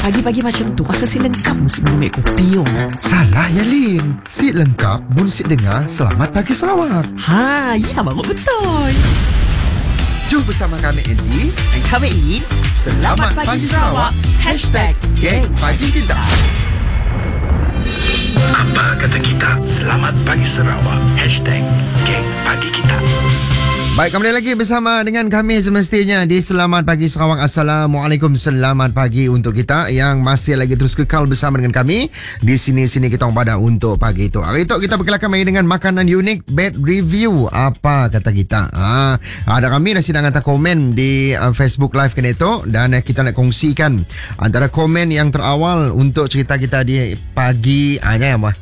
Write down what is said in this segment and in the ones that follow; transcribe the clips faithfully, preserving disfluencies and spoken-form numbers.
pagi-pagi macam tu asal si lengkap mesti minum kopi yo. Salah ya Lin. Si lengkap mun si dengar Selamat Pagi Sarawak. Ha, ya baru betul. Jom bersama kami Andy Dan kami ini Selamat, Selamat Pagi Sarawak Hashtag Geng Pagi Kita. Apa kata kita? Selamat Pagi Sarawak Hashtag Geng Pagi Kita. Baik, kembali lagi bersama dengan kami semestinya di Selamat Pagi Sarawak. Assalamualaikum, selamat pagi untuk kita yang masih lagi terus kekal bersama dengan kami di sini-sini kita pada untuk pagi itu. Hari itu kita perkenalkan main dengan makanan unik bad review. Apa kata kita? Ha, ada kami dah sidang hantar komen di uh, Facebook Live kena itu dan uh, kita nak kongsikan antara komen yang terawal untuk cerita kita di pagi hanya apa?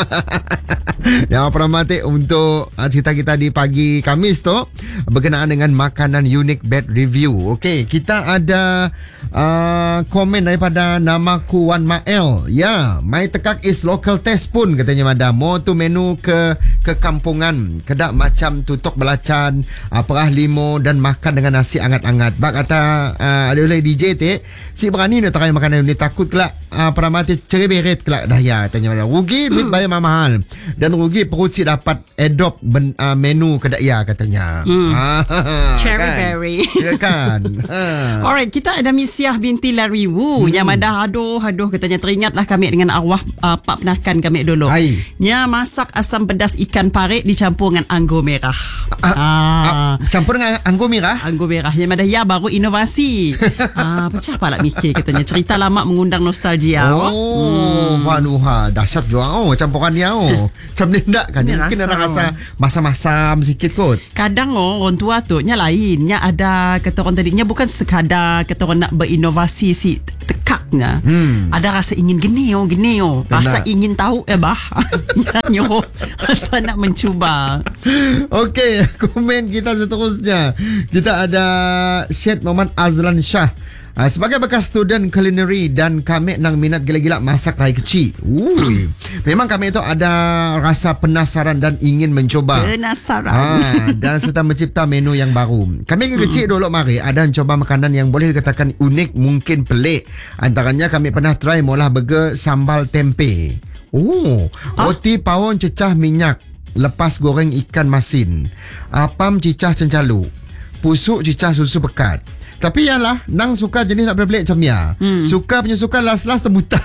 Yang pernah mati untuk uh, cerita kita di pagi Khamis tu berkenaan dengan makanan unik bad review. Okey, kita ada uh, komen daripada namaku Wan Mael. Ya, my tekak is local taste pun katanya madam. Mau tu menu ke kekampungan, kedak macam tutuk belacan, uh, perah limo dan makan dengan nasi angat-angat. Bak kata uh, ada oleh D J te, si berani nak try makanan ni, takut kelak uh, pernah mati cereberet kelak dah ya katanya madam. Rugi duit bayar mahal dan rugi perut si dapat adopt ben, uh, menu kedak ya katanya. Hmm. Ah, Cherry kan? berry. Ya kan. Ha. Alright, kita ada Misiah binti Larry Wu hmm. yang madah aduh aduh katanya teringatlah kami dengan arwah uh, pak penakan kami dulu. Hai. Nya masak asam pedas ikan pare dicampur dengan anggur merah. Ah, Ah. ah, campur dengan anggur merah. Anggur merah yang madah ya baru inovasi. Ah, pecah pala mikir katanya cerita lama mengundang nostalgia. Oh, hmm. waduh ha, dahsyat juga oh campuran dia oh. Macam ni tak kan? Dia Mungkin rasa, ada rasa masam-masam sikit kot. Kadang oh orang tua tu nya lain, nya ada kata orang tadi nya bukan sekadar kata orang nak berinovasi si tekaknya. Hmm. Ada rasa ingin gini oh gini oh. Rasa Benar. ingin tahu eh bah. Nyo rasa nak mencuba. Okey, komen kita seterusnya. Kita ada Syed Muhammad Azlan Shah. Uh, sebagai bekas student culinary dan kami nang minat gila-gila masak dari kecil. Ui, memang kami itu ada rasa penasaran dan ingin mencoba. Penasaran. Ah, dan serta mencipta menu yang baru. Kami kecil dulu mari ada mencoba makanan yang boleh dikatakan unik, mungkin pelik. Antaranya kami pernah try molah burger sambal tempe. Oh, roti pawon cecah minyak, lepas goreng ikan masin, apam cicah cencalu, pusuk cicah susu pekat. Tapi yalah, nang suka jenis nak pelik macam ya. Hmm. Suka punya suka last-last terbuta.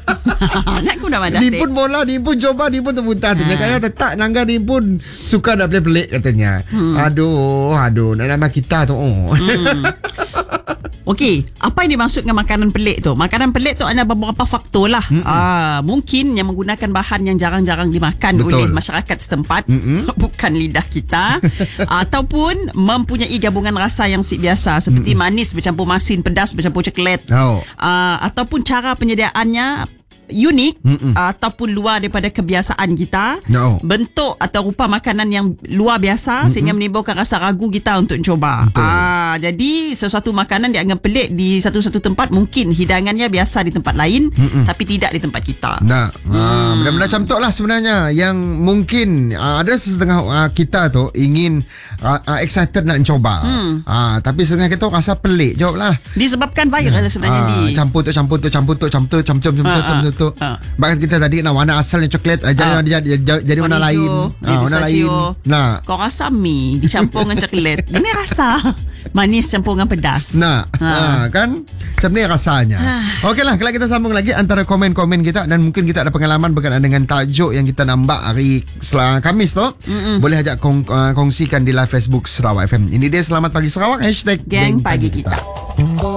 Nak ku dah madah. Ni pun bola, ni pun coba, ni pun terbuta. Katanya kaya tetap nangga ni pun suka nak pelik-pelik katanya. Hmm. Aduh, aduh, nak nama kita tu. Oh. Hmm. Okey, apa yang dimaksud dengan makanan pelik tu? Makanan pelik tu ada beberapa faktor lah. Ah, mungkin yang menggunakan bahan yang jarang-jarang dimakan Betul. oleh masyarakat setempat, bukan lidah kita, ataupun mempunyai gabungan rasa yang si biasa seperti Mm-mm. manis bercampur masin, pedas bercampur coklat. Oh. Ah, ataupun cara penyediaannya unik Mm-mm. ataupun luar daripada kebiasaan kita. No. Bentuk atau rupa makanan yang luar biasa Mm-mm. sehingga menimbulkan rasa ragu kita untuk cuba. Ah, jadi sesuatu makanan dianggap pelik di satu-satu tempat, mungkin hidangannya biasa di tempat lain Mm-mm. tapi tidak di tempat kita. Nah, hmm. uh, benda-benda macam tu lah sebenarnya yang mungkin uh, ada setengah uh, kita tu ingin uh, uh, excited nak cuba. Hmm. Uh, tapi setengah kita rasa pelik jawab lah. Disebabkan viral sebenarnya uh, di. Campur tu, campur tu, campur tu, campur tu, campur tu, campur tu, campur tu. Ha. Bahkan kita tadi nak warna asalnya coklat, uh, jadi, jadi, jadi, jadi warna lain. Ah, warna lain. Nah. Kau rasa mi dicampur dengan coklat. Ini rasa manis campur dengan pedas. Nah, ha. ha, kan? Macam ni rasanya. Okeylah, kalau kita sambung lagi antara komen-komen kita dan mungkin kita ada pengalaman berkenaan dengan tajuk yang kita nampak hari Selasa Khamis tu. Mm-mm. Boleh ajak kong, uh, kongsikan di live Facebook Sarawak F M. Ini dia Selamat Pagi Sarawak hashtag Geng Pagi Kita.